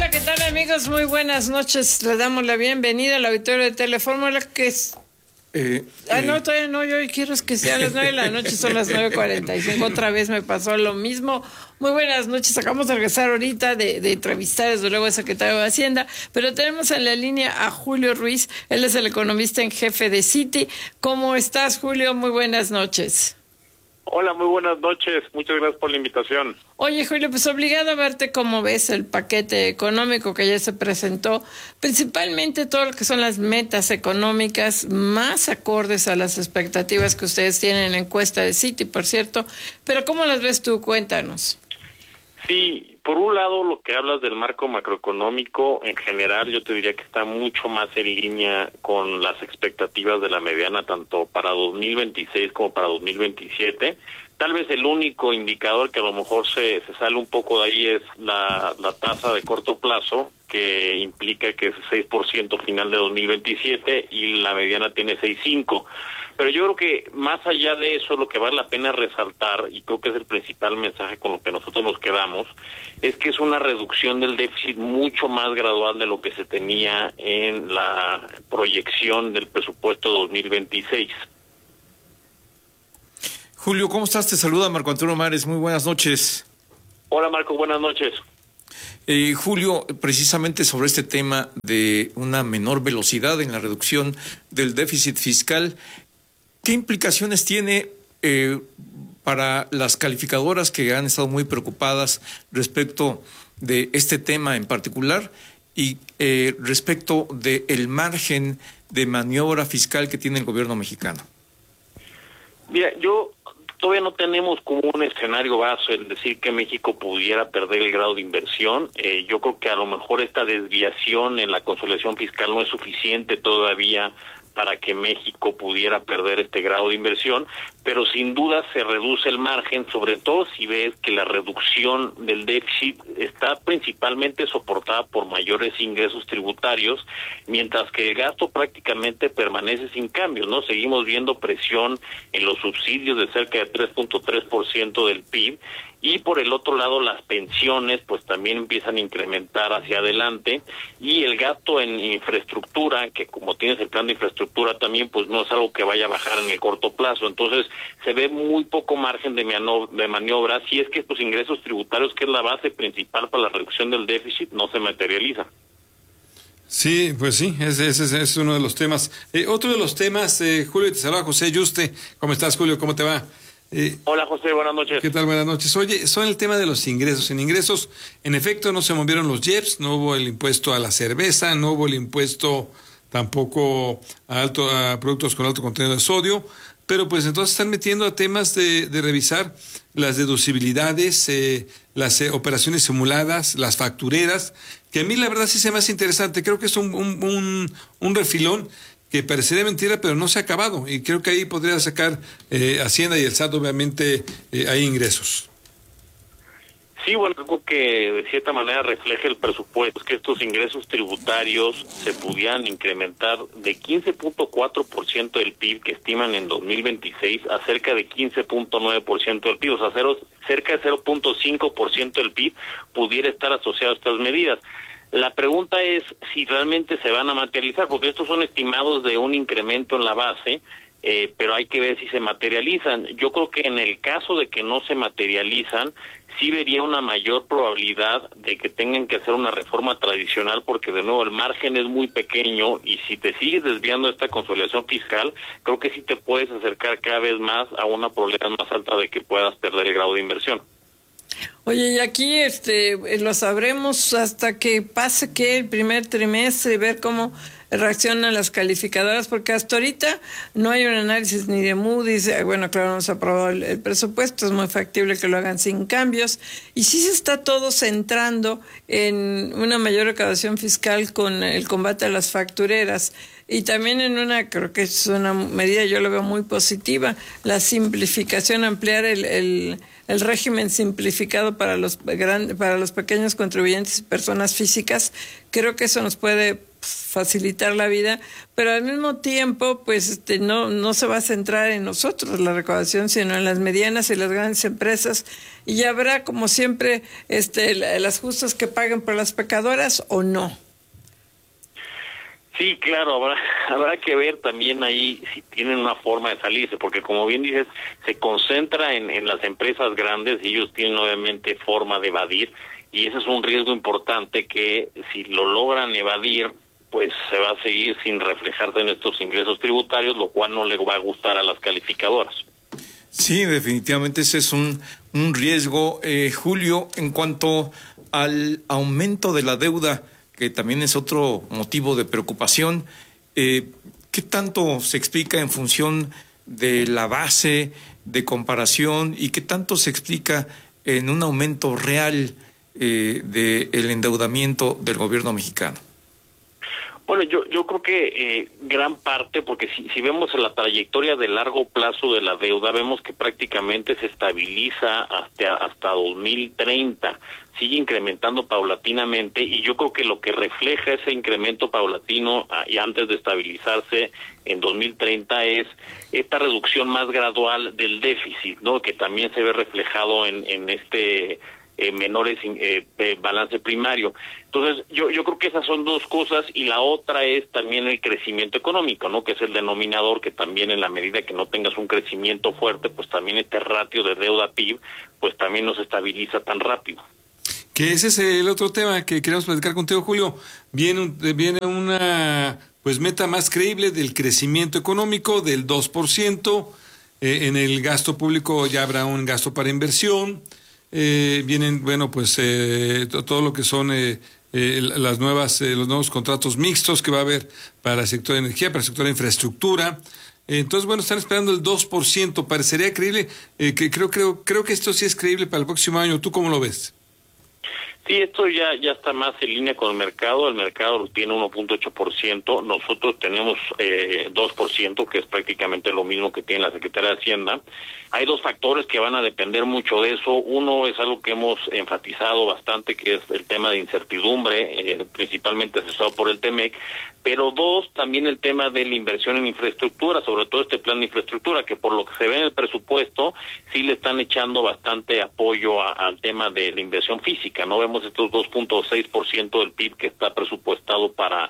Hola, ¿qué tal, amigos? Muy buenas noches. Le damos la bienvenida al auditorio de Telefórmula, que es... no, todavía no, yo quiero que sea a las 9 de la noche, son las 9:45, otra vez me pasó lo mismo. Muy buenas noches, acabamos de regresar ahorita de entrevistar, desde luego, al secretario de Hacienda, pero tenemos en la línea a Julio Ruiz, él es el economista en jefe de Citi. ¿Cómo estás, Julio? Muy buenas noches. Hola, muy buenas noches, muchas gracias por la invitación. Oye, Julio, pues obligado a verte cómo ves el paquete económico que ya se presentó, principalmente todo lo que son las metas económicas más acordes a las expectativas que ustedes tienen en la encuesta de Citi, por cierto, pero ¿cómo las ves tú? Cuéntanos. Sí, por un lado, lo que hablas del marco macroeconómico, en general, yo te diría que está mucho más en línea con las expectativas de la mediana, tanto para 2026 como para 2027. Tal vez el único indicador que a lo mejor se sale un poco de ahí es la tasa de corto plazo, que implica que es 6% final de 2027 y la mediana tiene 6.5%. Pero yo creo que más allá de eso, lo que vale la pena resaltar, y creo que es el principal mensaje con lo que nosotros nos quedamos, es que es una reducción del déficit mucho más gradual de lo que se tenía en la proyección del presupuesto 2026. Julio, ¿cómo estás? Te saluda Marco Antonio Mares. Muy buenas noches. Hola, Marco, buenas noches. Julio, precisamente sobre este tema de una menor velocidad en la reducción del déficit fiscal, ¿qué implicaciones tiene para las calificadoras que han estado muy preocupadas respecto de este tema en particular y respecto del margen de maniobra fiscal que tiene el gobierno mexicano? Mira, todavía no tenemos como un escenario base el decir que México pudiera perder el grado de inversión. Yo creo que a lo mejor esta desviación en la consolidación fiscal no es suficiente todavía para que México pudiera perder este grado de inversión, pero sin duda se reduce el margen, sobre todo si ves que la reducción del déficit está principalmente soportada por mayores ingresos tributarios, mientras que el gasto prácticamente permanece sin cambios, ¿no? Seguimos viendo presión en los subsidios de cerca de 3.3% del PIB, y por el otro lado las pensiones pues también empiezan a incrementar hacia adelante, y el gasto en infraestructura, que como tienes el plan de infraestructura también, pues no es algo que vaya a bajar en el corto plazo. Entonces se ve muy poco margen de maniobra si es que estos ingresos tributarios, que es la base principal para la reducción del déficit, no se materializan. Sí, pues sí, ese es uno de los temas. Otro de los temas, Julio, te saluda José Yuste. ¿Cómo estás, Julio? ¿Cómo te va? Hola, José, buenas noches. ¿Qué tal? Buenas noches. Oye, son el tema de los ingresos. En ingresos, en efecto, no se movieron los IEPS, no hubo el impuesto a la cerveza, no hubo el impuesto tampoco a productos con alto contenido de sodio, pero pues entonces están metiendo a temas de revisar las deducibilidades, las operaciones simuladas, las factureras, que a mí la verdad sí se me hace interesante. Creo que es un refilón que parecería mentira, pero no se ha acabado, y creo que ahí podría sacar Hacienda y el SAT, obviamente, hay ingresos. Sí, bueno, algo que de cierta manera refleja el presupuesto es que estos ingresos tributarios se pudieran incrementar de 15.4% del PIB que estiman en 2026 a cerca de 15.9% del PIB, o sea, cerca de 0.5% del PIB pudiera estar asociado a estas medidas. La pregunta es si realmente se van a materializar, porque estos son estimados de un incremento en la base, pero hay que ver si se materializan. Yo creo que en el caso de que no se materializan, sí vería una mayor probabilidad de que tengan que hacer una reforma tradicional, porque de nuevo el margen es muy pequeño, y si te sigues desviando esta consolidación fiscal, creo que sí te puedes acercar cada vez más a una probabilidad más alta de que puedas perder el grado de inversión. Oye, y aquí lo sabremos hasta que pase el primer trimestre, ver cómo reaccionan las calificadoras, porque hasta ahorita no hay un análisis ni de Moody's. Bueno, claro, no se ha aprobado el presupuesto, es muy factible que lo hagan sin cambios, y sí se está todo centrando en una mayor recaudación fiscal con el combate a las factureras, y también creo que es una medida, yo lo veo muy positiva, la simplificación, ampliar el régimen simplificado para los pequeños contribuyentes y personas físicas. Creo que eso nos puede facilitar la vida, pero al mismo tiempo, pues no se va a centrar en nosotros la recaudación, sino en las medianas y las grandes empresas, y habrá, como siempre, las justas que paguen por las pecadoras o no. Sí, claro, habrá que ver también ahí si tienen una forma de salirse, porque como bien dices, se concentra en las empresas grandes y ellos tienen obviamente forma de evadir, y ese es un riesgo importante que si lo logran evadir, pues se va a seguir sin reflejarse en estos ingresos tributarios, lo cual no le va a gustar a las calificadoras. Sí, definitivamente ese es un riesgo. Julio, en cuanto al aumento de la deuda, que también es otro motivo de preocupación, ¿qué tanto se explica en función de la base de comparación y qué tanto se explica en un aumento real del endeudamiento del gobierno mexicano? Bueno, yo creo que gran parte, porque si vemos la trayectoria de largo plazo de la deuda, vemos que prácticamente se estabiliza hasta 2030, sigue incrementando paulatinamente, y yo creo que lo que refleja ese incremento paulatino y antes de estabilizarse en 2030 es esta reducción más gradual del déficit, ¿no? Que también se ve reflejado en este menores balance primario. Entonces, yo creo que esas son dos cosas, y la otra es también el crecimiento económico, ¿no? Que es el denominador, que también en la medida que no tengas un crecimiento fuerte, pues también este ratio de deuda PIB, pues también no se estabiliza tan rápido. Que ese es el otro tema que queremos platicar contigo, Julio. Viene una pues meta más creíble del crecimiento económico del 2%. En el gasto público ya habrá un gasto para inversión. Vienen, bueno, pues todo lo que son los nuevos contratos mixtos que va a haber para el sector de energía, para el sector de infraestructura. Entonces, bueno, están esperando el 2%. Parecería creíble, que creo que esto sí es creíble para el próximo año. ¿Tú cómo lo ves? Sí, esto ya está más en línea con el mercado tiene 1.8%, nosotros tenemos 2%, que es prácticamente lo mismo que tiene la Secretaría de Hacienda. Hay dos factores que van a depender mucho de eso. Uno es algo que hemos enfatizado bastante, que es el tema de incertidumbre, principalmente asesorado por el TEMEC, pero dos, también el tema de la inversión en infraestructura, sobre todo este plan de infraestructura, que por lo que se ve en el presupuesto, sí le están echando bastante apoyo al tema de la inversión física, ¿no? Vemos estos 2.6% del PIB que está presupuestado para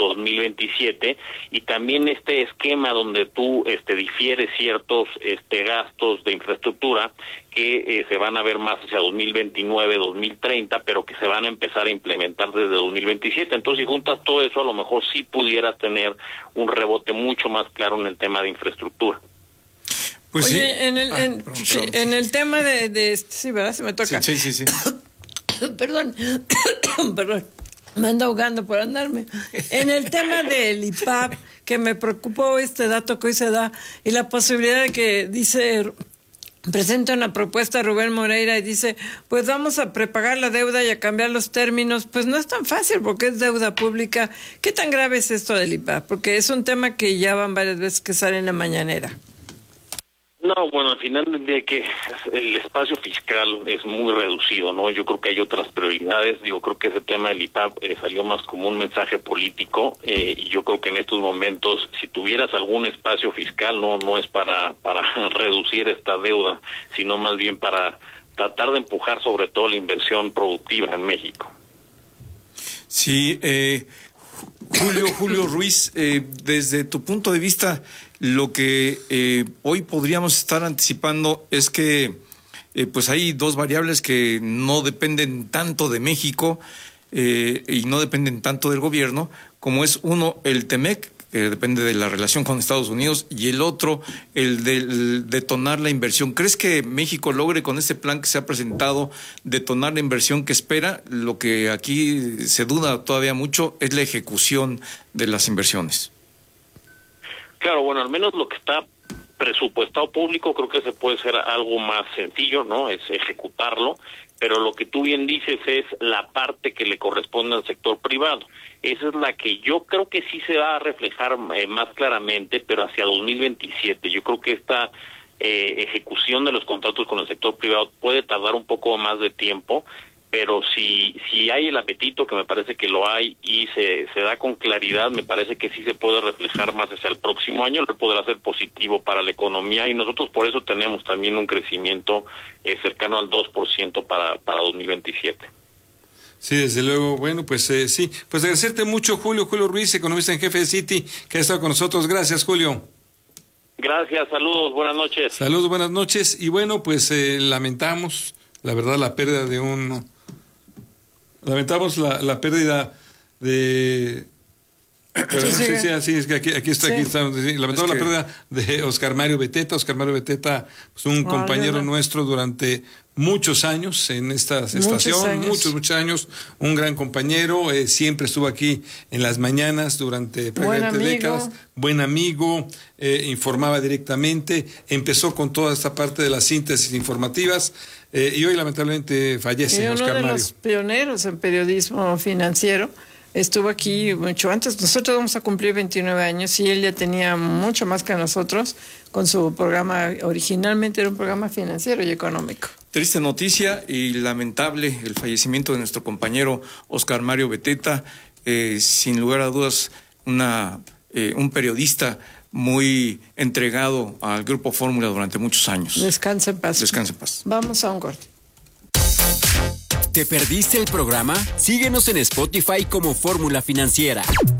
2027, y también este esquema donde tú difieres ciertos gastos de infraestructura que se van a ver más hacia 2029, 2030, pero que se van a empezar a implementar desde 2027. Entonces, si juntas todo eso, a lo mejor sí pudieras tener un rebote mucho más claro en el tema de infraestructura. Pues oye, sí. En el tema de sí, ¿verdad? Se me toca. Sí. Perdón. Me ando ahogando por andarme. En el tema del IPAP, que me preocupó este dato que hoy se da, y la posibilidad de que presenta una propuesta a Rubén Moreira y dice, pues vamos a prepagar la deuda y a cambiar los términos. Pues no es tan fácil porque es deuda pública. ¿Qué tan grave es esto del IPAP? Porque es un tema que ya van varias veces que sale en la mañanera. No, bueno, al final del día que el espacio fiscal es muy reducido, ¿no? Yo creo que hay otras prioridades. Creo que ese tema del IPAP salió más como un mensaje político, y yo creo que en estos momentos, si tuvieras algún espacio fiscal, no es para reducir esta deuda, sino más bien para tratar de empujar sobre todo la inversión productiva en México. Sí, Julio Ruiz, desde tu punto de vista, lo que hoy podríamos estar anticipando es que pues hay dos variables que no dependen tanto de México y no dependen tanto del gobierno, como es uno, el TEMEC, que depende de la relación con Estados Unidos, y el otro, el del detonar la inversión. ¿Crees que México logre con este plan que se ha presentado detonar la inversión que espera? Lo que aquí se duda todavía mucho es la ejecución de las inversiones. Claro, bueno, al menos lo que está presupuestado público creo que se puede ser algo más sencillo, ¿no? Es ejecutarlo, pero lo que tú bien dices es la parte que le corresponde al sector privado. Esa es la que yo creo que sí se va a reflejar más claramente, pero hacia 2027. Yo creo que esta ejecución de los contratos con el sector privado puede tardar un poco más de tiempo, pero si hay el apetito, que me parece que lo hay, y se da con claridad, me parece que sí se puede reflejar más hacia el próximo año, lo podrá ser positivo para la economía, y nosotros por eso tenemos también un crecimiento cercano al 2% para 2027. Sí, desde luego. Bueno, pues sí. Pues agradecerte mucho, Julio Ruiz, economista en jefe de Citi, que ha estado con nosotros. Gracias, Julio. Gracias, saludos, buenas noches. Saludos, buenas noches. Y bueno, pues lamentamos, la verdad, la pérdida de Lamentamos la pérdida de... Sí, es que aquí estamos. Lamentamos la pérdida de Oscar Mario Beteta. Oscar Mario Beteta, pues un compañero nuestro durante muchos años en esta estación, muchos años, un gran compañero, siempre estuvo aquí en las mañanas durante prácticamente décadas, buen amigo, informaba directamente, empezó con toda esta parte de las síntesis informativas, y hoy lamentablemente fallece Oscar Mario. Uno de los pioneros en periodismo financiero. Estuvo aquí mucho antes. Nosotros vamos a cumplir 29 años y él ya tenía mucho más que nosotros con su programa. Originalmente era un programa financiero y económico. Triste noticia y lamentable el fallecimiento de nuestro compañero Oscar Mario Beteta. Sin lugar a dudas, un periodista muy entregado al Grupo Fórmula durante muchos años. Descansa en paz. Descansa en paz. Vamos a un corte. ¿Te perdiste el programa? Síguenos en Spotify como Fórmula Financiera.